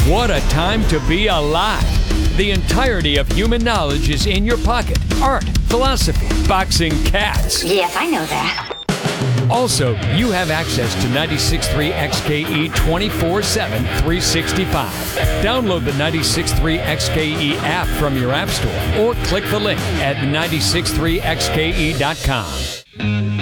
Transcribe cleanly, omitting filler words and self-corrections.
What a time to be alive! The entirety of human knowledge is in your pocket. Art, philosophy, boxing, cats. Yes, I know that. Also, you have access to 96.3 XKE 24/7, 365. Download the 96.3 XKE app from your app store or click the link at 963xke.com.